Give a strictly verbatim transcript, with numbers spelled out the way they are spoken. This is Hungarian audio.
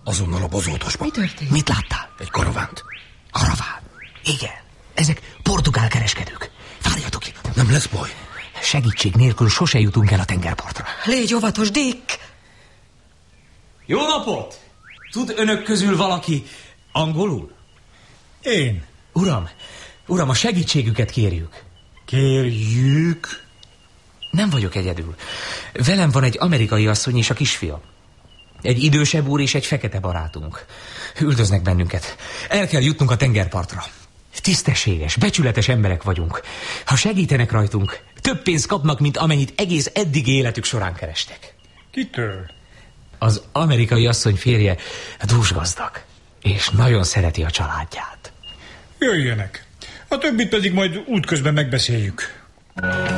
azonnal a bozótosba. Mi történt? Mit láttál? Egy karavánt. Karaván? Igen. Ezek portugál kereskedők. Várjatok itt. Nem lesz baj. Segítség nélkül sose jutunk el a tengerpartra. Légy óvatos, Dick! Jó napot! Tud önök közül valaki angolul? Én. Uram, uram, a segítségüket kérjük. Kérjük. Nem vagyok egyedül. Velem van egy amerikai asszony és a kisfia. Egy idősebb úr és egy fekete barátunk. Üldöznek bennünket. El kell jutnunk a tengerpartra. Tisztességes, becsületes emberek vagyunk. Ha segítenek rajtunk, több pénzt kapnak, mint amennyit egész eddig életük során kerestek. Kitől? Az amerikai asszony férje dúsgazdag, és nagyon szereti a családját. Jöjjenek. A többit pedig majd útközben megbeszéljük.